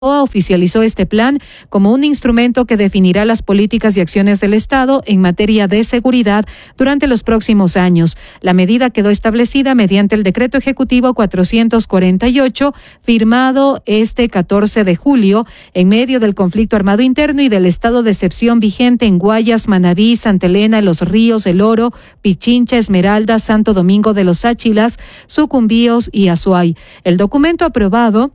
oficializó este plan como un instrumento que definirá las políticas y acciones del Estado en materia de seguridad durante los próximos años. La medida quedó establecida mediante el Decreto Ejecutivo 448, firmado este 14 de julio, en medio del conflicto armado interno y del estado de excepción vigente en Guayas, Manabí, Santa Elena, Los Ríos, El Oro, Pichincha, Esmeralda, Santo Domingo de los Áchilas, Sucumbíos y Azuay. El documento aprobado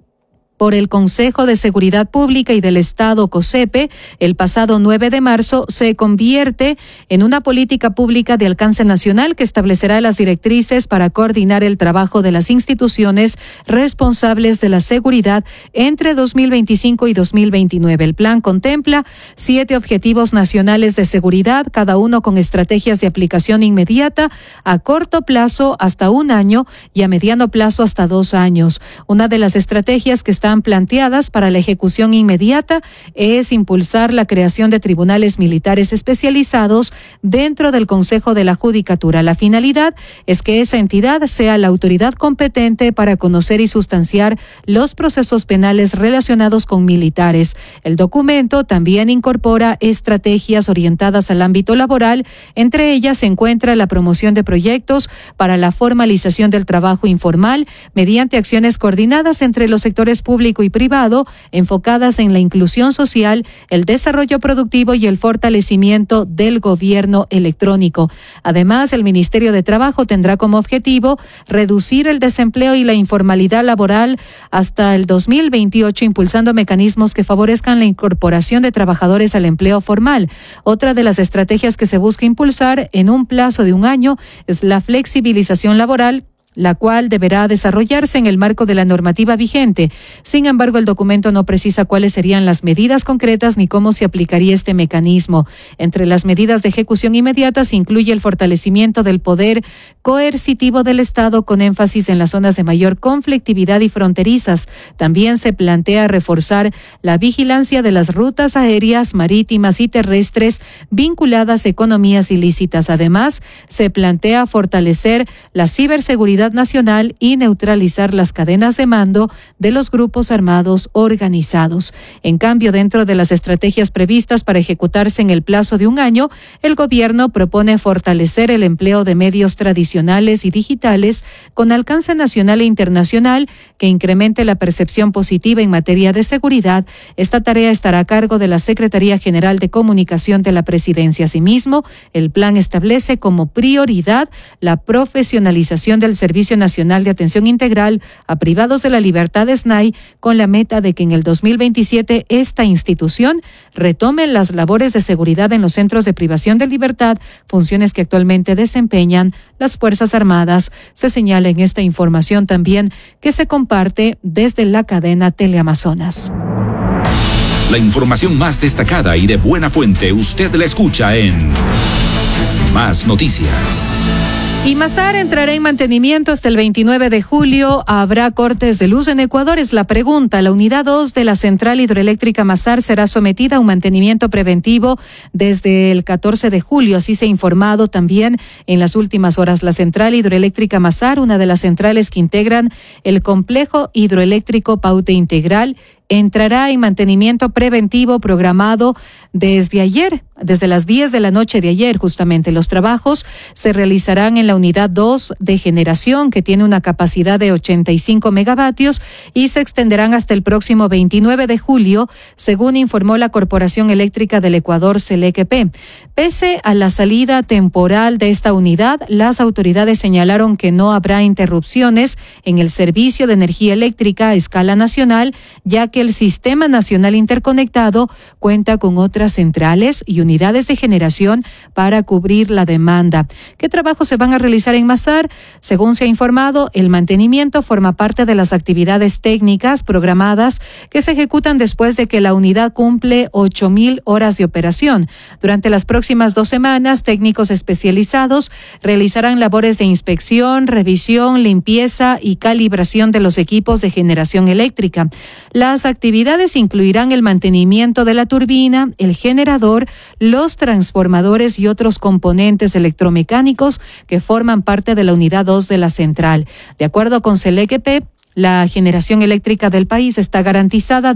por el Consejo de Seguridad Pública y del Estado, COSEPE, el pasado 9 de marzo, se convierte en una política pública de alcance nacional que establecerá las directrices para coordinar el trabajo de las instituciones responsables de la seguridad entre 2025 y 2029. El plan contempla 7 objetivos nacionales de seguridad, cada uno con estrategias de aplicación inmediata, a corto plazo hasta 1 año y a mediano plazo hasta 2 años. Una de las estrategias que están planteadas para la ejecución inmediata es impulsar la creación de tribunales militares especializados dentro del Consejo de la Judicatura. La finalidad es que esa entidad sea la autoridad competente para conocer y sustanciar los procesos penales relacionados con militares. El documento también incorpora estrategias orientadas al ámbito laboral. Entre ellas se encuentra la promoción de proyectos para la formalización del trabajo informal mediante acciones coordinadas entre los sectores público y privado, enfocadas en la inclusión social, el desarrollo productivo y el fortalecimiento del gobierno electrónico. Además, el Ministerio de Trabajo tendrá como objetivo reducir el desempleo y la informalidad laboral hasta el 2028, impulsando mecanismos que favorezcan la incorporación de trabajadores al empleo formal. Otra de las estrategias que se busca impulsar en un plazo de 1 año es la flexibilización laboral, la cual deberá desarrollarse en el marco de la normativa vigente. Sin embargo, el documento no precisa cuáles serían las medidas concretas ni cómo se aplicaría este mecanismo. Entre las medidas de ejecución inmediata se incluye el fortalecimiento del poder coercitivo del Estado con énfasis en las zonas de mayor conflictividad y fronterizas. También se plantea reforzar la vigilancia de las rutas aéreas, marítimas y terrestres vinculadas a economías ilícitas. Además, se plantea fortalecer la ciberseguridad nacional y neutralizar las cadenas de mando de los grupos armados organizados. En cambio, dentro de las estrategias previstas para ejecutarse en el plazo de 1 año, el gobierno propone fortalecer el empleo de medios tradicionales y digitales con alcance nacional e internacional que incremente la percepción positiva en materia de seguridad. Esta tarea estará a cargo de la Secretaría General de Comunicación de la Presidencia. Asimismo, el plan establece como prioridad la profesionalización del Servicio Nacional de Atención Integral a Privados de la Libertad, SNAI, con la meta de que en el 2027 esta institución retome las labores de seguridad en los centros de privación de libertad, funciones que actualmente desempeñan las Fuerzas Armadas. Se señala en esta información también que se comparte desde la cadena Teleamazonas. La información más destacada y de buena fuente usted la escucha en Más Noticias. IMASAR entrará en mantenimiento hasta el 29 de julio. ¿Habrá cortes de luz en Ecuador? Es la pregunta. La unidad 2 de la central hidroeléctrica MASAR será sometida a un mantenimiento preventivo desde el 14 de julio. Así se ha informado también en las últimas horas. La central hidroeléctrica MASAR, una de las centrales que integran el complejo hidroeléctrico Paute Integral, entrará en mantenimiento preventivo programado desde ayer, desde las 10 de la noche de ayer. Justamente los trabajos se realizarán en la unidad 2 de generación, que tiene una capacidad de 85 megavatios y se extenderán hasta el próximo 29 de julio, según informó la Corporación Eléctrica del Ecuador, CELEC-EP. Pese a la salida temporal de esta unidad, las autoridades señalaron que no habrá interrupciones en el servicio de energía eléctrica a escala nacional, ya que el Sistema Nacional Interconectado cuenta con otras centrales y unidades de generación para cubrir la demanda. ¿Qué trabajos se van a realizar en MASAR? Según se ha informado, el mantenimiento forma parte de las actividades técnicas programadas que se ejecutan después de que la unidad cumple 8,000 horas de operación. Durante las próximas 2 semanas, técnicos especializados realizarán labores de inspección, revisión, limpieza y calibración de los equipos de generación eléctrica. Las actividades incluirán el mantenimiento de la turbina, el generador, los transformadores y otros componentes electromecánicos que forman parte de la unidad 2 de la central. De acuerdo con CELEC-EP, La generación eléctrica del país está garantizada